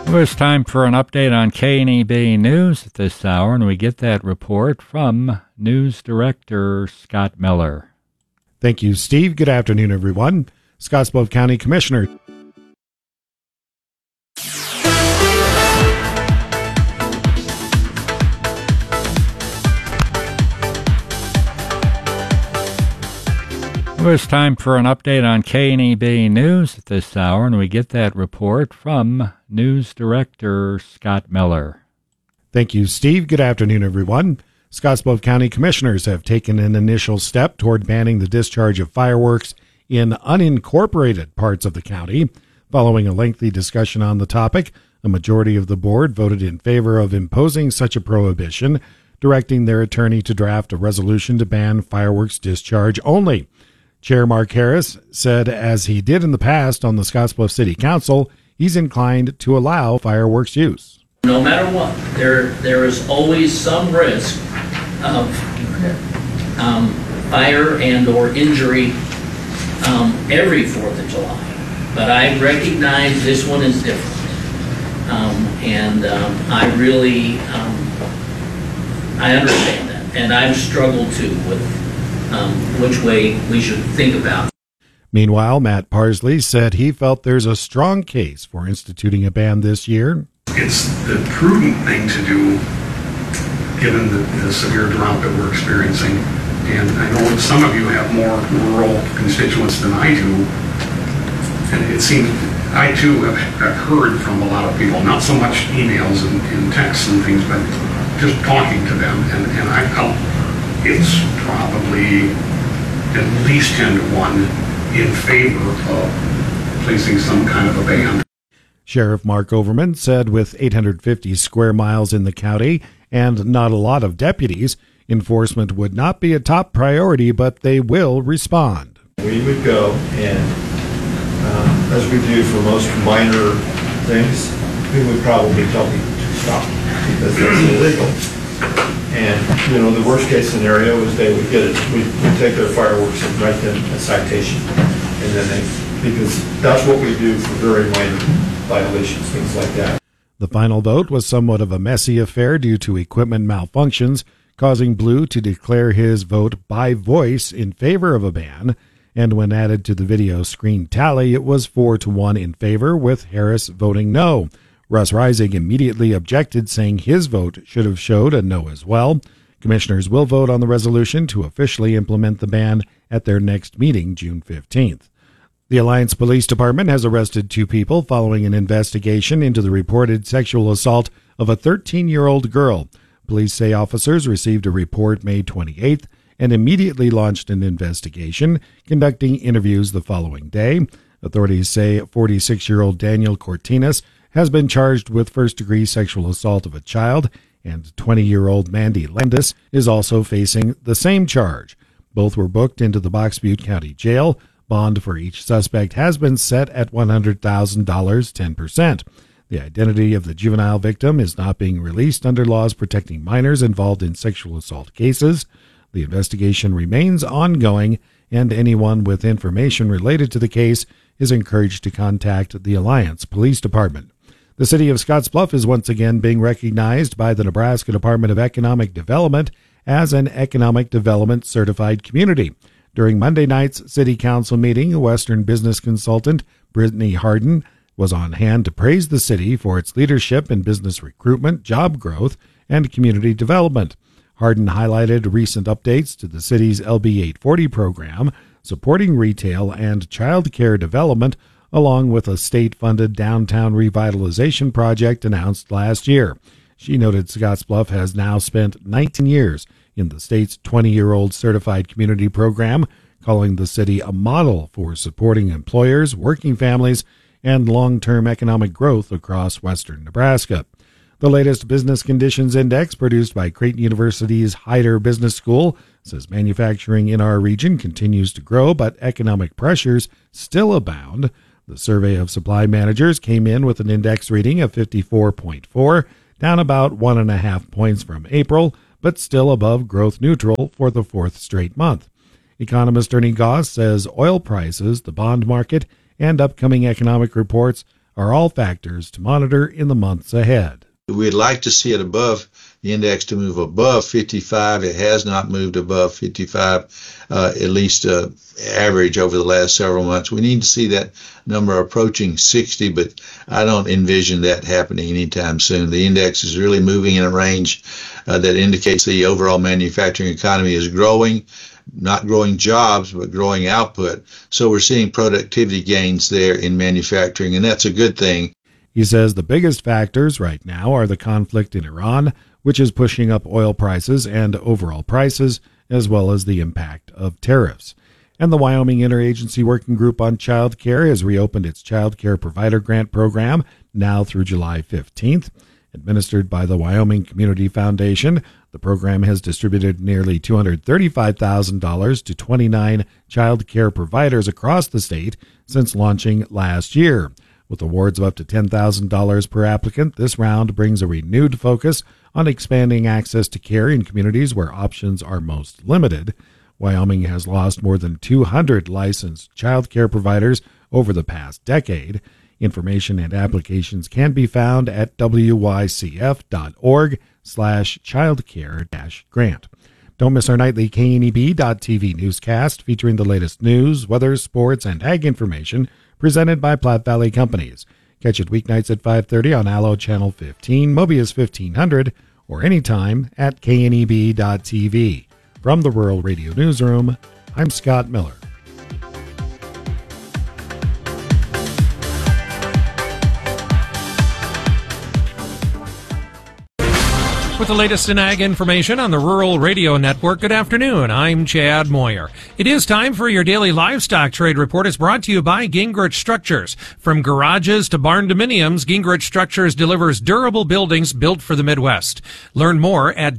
Well, it's time for an update on KNEB News at this hour, and we get that report from News Director Scott Miller. Thank you, Steve. Good afternoon, everyone. Scottsbluff County Commissioner. Well, it's time for an update on KNEB News at this hour, and we get that report from News Director Scott Miller. Thank you, Steve. Good afternoon, everyone. Scottsbluff County Commissioners have taken an initial step toward banning the discharge of fireworks in unincorporated parts of the county. Following a lengthy discussion on the topic, a majority of the board voted in favor of imposing such a prohibition, directing their attorney to draft a resolution to ban fireworks discharge only. Chair Mark Harris said, as he did in the past on the Scottsbluff City Council, he's inclined to allow fireworks use. No matter what, there is always some risk of fire and or injury every 4th of July. But I recognize this one is different. I really, I understand that. And I've struggled too with which way we should think about. Meanwhile, Matt Parsley said he felt there's a strong case for instituting a ban this year. It's the prudent thing to do, given the severe drought that we're experiencing. And I know that some of you have more rural constituents than I do. And it seems I too have heard from a lot of people, not so much emails and texts and things, but just talking to them. And I felt it's probably at least 10 to 1 in favor of placing some kind of a ban. Sheriff Mark Overman said with 850 square miles in the county and not a lot of deputies, enforcement would not be a top priority, but they will respond. We would go and, as we do for most minor things, we would probably tell people to stop because that's illegal. And, the worst case scenario is they would we'd take their fireworks and write them a citation. And then because that's what we do for very minor violations, things like that. The final vote was somewhat of a messy affair due to equipment malfunctions, causing Blue to declare his vote by voice in favor of a ban. And when added to the video screen tally, it was 4-1 in favor, with Harris voting no. Russ Rising immediately objected, saying his vote should have showed a no as well. Commissioners will vote on the resolution to officially implement the ban at their next meeting, June 15th. The Alliance Police Department has arrested 2 people following an investigation into the reported sexual assault of a 13-year-old girl. Police say officers received a report May 28th and immediately launched an investigation, conducting interviews the following day. Authorities say 46-year-old Daniel Cortinas has been charged with first-degree sexual assault of a child, and 20-year-old Mandy Landis is also facing the same charge. Both were booked into the Box Butte County Jail. Bond for each suspect has been set at $100,000, 10%. The identity of the juvenile victim is not being released under laws protecting minors involved in sexual assault cases. The investigation remains ongoing, and anyone with information related to the case is encouraged to contact the Alliance Police Department. The city of Scottsbluff is once again being recognized by the Nebraska Department of Economic Development as an Economic Development Certified Community. During Monday night's City Council meeting, Western business consultant Brittany Harden was on hand to praise the city for its leadership in business recruitment, job growth, and community development. Harden highlighted recent updates to the city's LB 840 program, supporting retail and child care development, along with a state-funded downtown revitalization project announced last year. She noted Scottsbluff has now spent 19 years in the state's 20-year-old certified community program, calling the city a model for supporting employers, working families, and long-term economic growth across western Nebraska. The latest Business Conditions Index, produced by Creighton University's Hyder Business School, says manufacturing in our region continues to grow, but economic pressures still abound. The survey of supply managers came in with an index reading of 54.4, down about 1.5 points from April, but still above growth neutral for the 4th straight month. Economist Ernie Goss says oil prices, the bond market, and upcoming economic reports are all factors to monitor in the months ahead. We'd like to see it above the index to move above 55. It has not moved above 55, at least average over the last several months. We need to see that number approaching 60, but I don't envision that happening anytime soon. The index is really moving in a range that indicates the overall manufacturing economy is growing, not growing jobs, but growing output. So we're seeing productivity gains there in manufacturing, and that's a good thing. He says the biggest factors right now are the conflict in Iran, which is pushing up oil prices and overall prices, as well as the impact of tariffs. And the Wyoming Interagency Working Group on Child Care has reopened its Child Care Provider Grant Program now through July 15th. Administered by the Wyoming Community Foundation, the program has distributed nearly $235,000 to 29 child care providers across the state since launching last year. With awards of up to $10,000 per applicant, this round brings a renewed focus on expanding access to care in communities where options are most limited. Wyoming has lost more than 200 licensed child care providers over the past decade. Information and applications can be found at wycf.org/childcare-grant. Don't miss our nightly KNEB.TV newscast featuring the latest news, weather, sports, and ag information presented by Platte Valley Companies. Catch it weeknights at 5:30 on Allo Channel 15, Mobius 1500, or anytime at kneb.tv. From the Rural Radio Newsroom, I'm Scott Miller. With the latest in ag information on the Rural Radio Network, good afternoon. I'm Chad Moyer. It is time for your daily livestock trade report. It's brought to you by Gingrich Structures. From garages to barn dominiums, Gingrich Structures delivers durable buildings built for the Midwest. Learn more at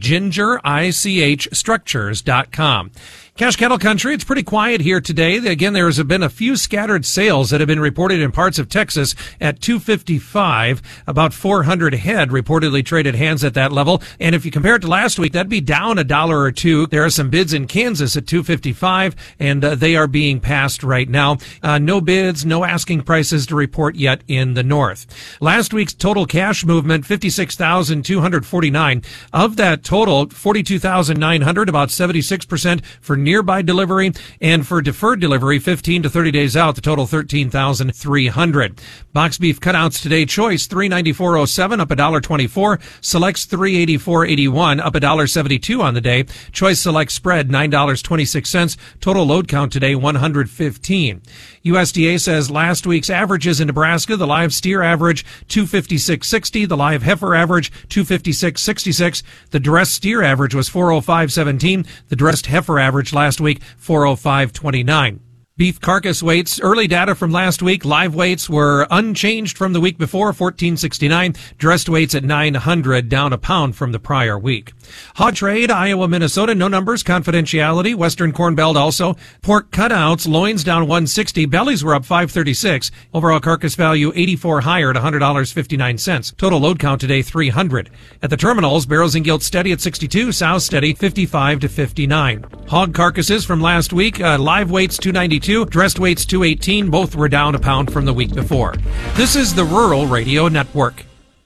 gingerichstructures.com. Cash cattle country, it's pretty quiet here today. Again, there's been a few scattered sales that have been reported in parts of Texas at 255. About 400 head reportedly traded hands at that level. And if you compare it to last week, that'd be down $1 or $2. There are some bids in Kansas at 255, and they are being passed right now. No bids, no asking prices to report yet in the north. Last week's total cash movement, 56,249. Of that total, 42,900, about 76% for nearby delivery, and for deferred delivery 15 to 30 days out, the total 13,300. Box beef cutouts today, choice $394.07 up $1.24, selects $384.81 up $1.72 on the day. Choice select spread $9.26. Total load count today 115. USDA says last week's averages in Nebraska, the live steer average 256.60, the live heifer average 256.66, the dressed steer average was 405.17, the dressed heifer average last week 405.29. Beef carcass weights, early data from last week, live weights were unchanged from the week before, 1469. Dressed weights at 900, down a pound from the prior week. Hog trade, Iowa, Minnesota, no numbers, confidentiality. Western Corn Belt also. Pork cutouts, loins down 160, bellies were up 536. Overall carcass value 84 higher at $100.59. Total load count today 300. At the terminals, barrels and gilt steady at 62, sows steady 55 to 59. Hog carcasses from last week, live weights 292. Dressed weights 218, both were down a pound from the week before. This is the Rural Radio Network.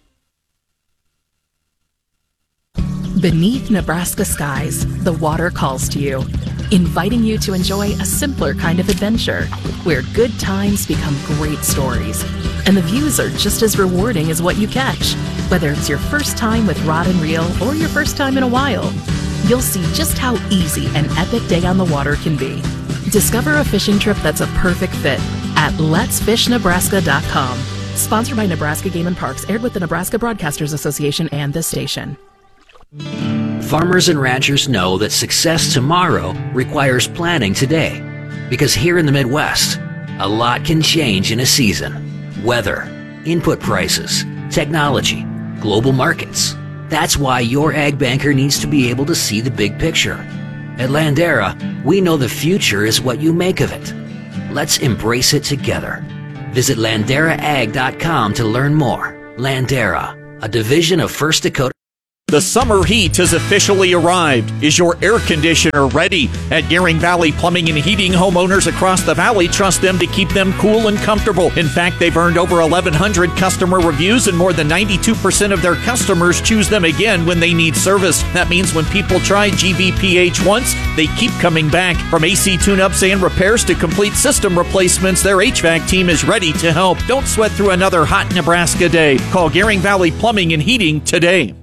Beneath Nebraska skies, the water calls to you, inviting you to enjoy a simpler kind of adventure, where good times become great stories, and the views are just as rewarding as what you catch. Whether it's your first time with rod and reel or your first time in a while, you'll see just how easy an epic day on the water can be. Discover a fishing trip that's a perfect fit at letsfishnebraska.com. Sponsored by Nebraska Game and Parks, aired with the Nebraska Broadcasters Association and this station. Farmers and ranchers know that success tomorrow requires planning today. Because here in the Midwest, a lot can change in a season. Weather, input prices, technology, global markets. That's why your ag banker needs to be able to see the big picture. At Landera, we know the future is what you make of it. Let's embrace it together. Visit LanderaAg.com to learn more. Landera, a division of First Dakota. The summer heat has officially arrived. Is your air conditioner ready? At Gearing Valley Plumbing and Heating, homeowners across the valley trust them to keep them cool and comfortable. In fact, they've earned over 1,100 customer reviews, and more than 92% of their customers choose them again when they need service. That means when people try GVPH once, they keep coming back. From AC tune-ups and repairs to complete system replacements, their HVAC team is ready to help. Don't sweat through another hot Nebraska day. Call Gearing Valley Plumbing and Heating today.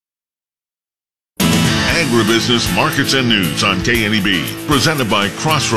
Agribusiness Markets and News on KNEB, presented by Crossroads.